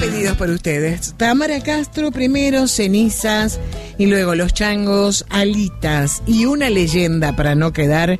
pedidos por ustedes. Tamara Castro primero, cenizas, y luego los changos, alitas, y una leyenda para no quedar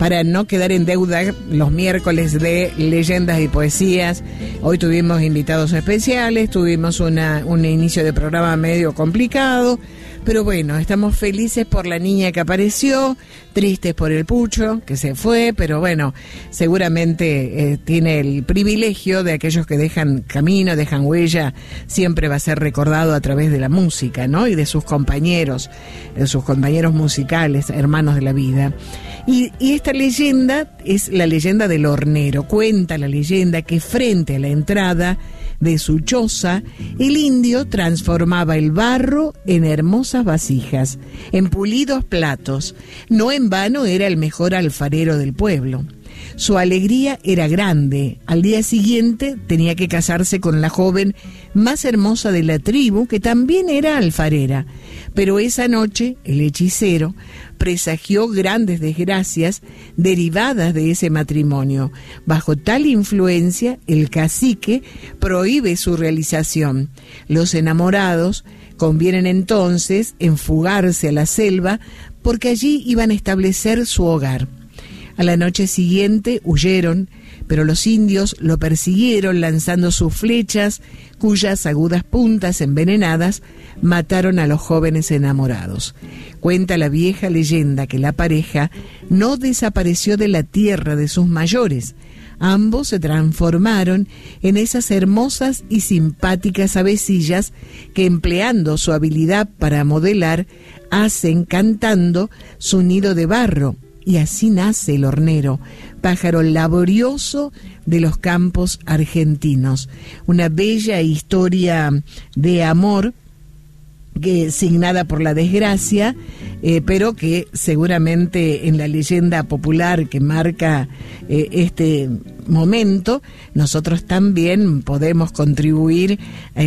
en deuda los miércoles de leyendas y poesías. Hoy tuvimos invitados especiales, tuvimos un inicio de programa medio complicado, pero bueno, estamos felices por la niña que apareció, tristes por el Pucho que se fue, pero bueno, seguramente tiene el privilegio de aquellos que dejan camino, dejan huella, siempre va a ser recordado a través de la música, ¿no? Y de sus compañeros musicales, hermanos de la vida. Y esta leyenda es la leyenda del hornero. Cuenta la leyenda que frente a la entrada de su choza, el indio transformaba el barro en hermosas vasijas, en pulidos platos. No en vano era el mejor alfarero del pueblo. Su alegría era grande. Al día siguiente tenía que casarse con la joven más hermosa de la tribu, que también era alfarera. Pero esa noche el hechicero presagió grandes desgracias derivadas de ese matrimonio. Bajo tal influencia, el cacique prohíbe su realización. Los enamorados convienen entonces en fugarse a la selva, porque allí iban a establecer su hogar. A la noche siguiente huyeron, pero los indios lo persiguieron lanzando sus flechas, cuyas agudas puntas envenenadas mataron a los jóvenes enamorados. Cuenta la vieja leyenda que la pareja no desapareció de la tierra de sus mayores. Ambos se transformaron en esas hermosas y simpáticas avecillas que, empleando su habilidad para modelar, hacen cantando su nido de barro. Y así nace el hornero, pájaro laborioso de los campos argentinos. Una bella historia de amor signada por la desgracia, pero que seguramente en la leyenda popular que marca este momento, nosotros también podemos contribuir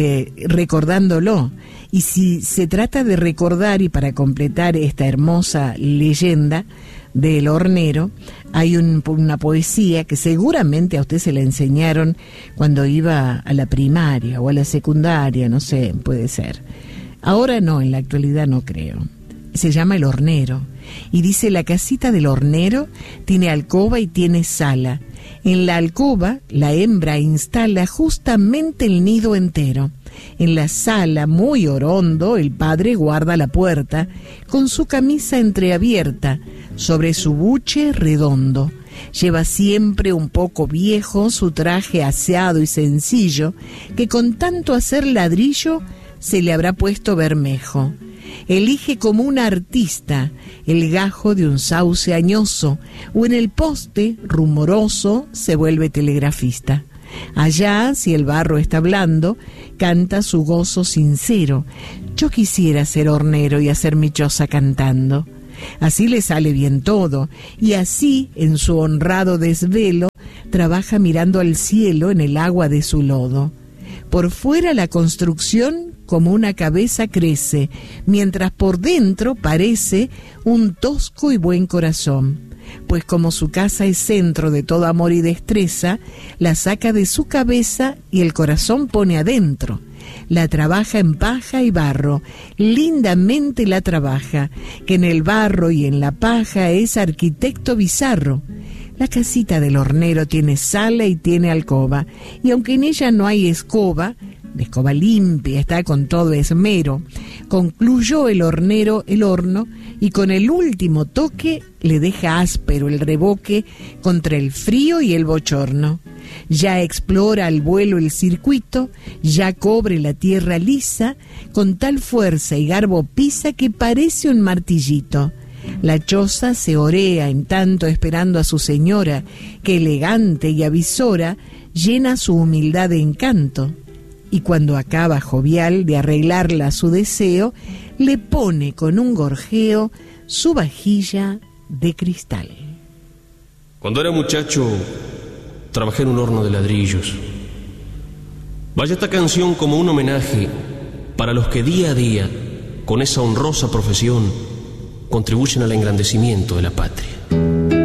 recordándolo. Y si se trata de recordar, y para completar esta hermosa leyenda del hornero, hay una poesía que seguramente a usted se la enseñaron cuando iba a la primaria o a la secundaria, no sé, puede ser. Ahora no, en la actualidad no creo. Se llama El hornero y dice: la casita del hornero tiene alcoba y tiene sala. En la alcoba la hembra instala justamente el nido entero. En la sala, muy orondo, el padre guarda la puerta con su camisa entreabierta sobre su buche redondo. Lleva siempre un poco viejo su traje aseado y sencillo, que con tanto hacer ladrillo se le habrá puesto bermejo. Elige como un artista el gajo de un sauce añoso, o en el poste rumoroso se vuelve telegrafista. Allá, si el barro está blando, canta su gozo sincero: yo quisiera ser hornero y hacer mi choza cantando. Así le sale bien todo, y así, en su honrado desvelo, trabaja mirando al cielo en el agua de su lodo. Por fuera la construcción como una cabeza crece, mientras por dentro parece un tosco y buen corazón. Pues como su casa es centro de todo amor y destreza, la saca de su cabeza y el corazón pone adentro. La trabaja en paja y barro, lindamente la trabaja, que en el barro y en la paja es arquitecto bizarro. La casita del hornero tiene sala y tiene alcoba, y aunque en ella no hay escoba, la escoba limpia, está con todo esmero, concluyó el hornero el horno, y con el último toque le deja áspero el reboque contra el frío y el bochorno. Ya explora al vuelo el circuito, ya cobre la tierra lisa, con tal fuerza y garbo pisa que parece un martillito. La choza se orea en tanto esperando a su señora, que elegante y avisora llena su humildad de encanto. Y cuando acaba jovial de arreglarla a su deseo, le pone con un gorjeo su vajilla de cristal. Cuando era muchacho, trabajé en un horno de ladrillos. Vaya esta canción como un homenaje para los que día a día, con esa honrosa profesión, contribuyen al engrandecimiento de la patria.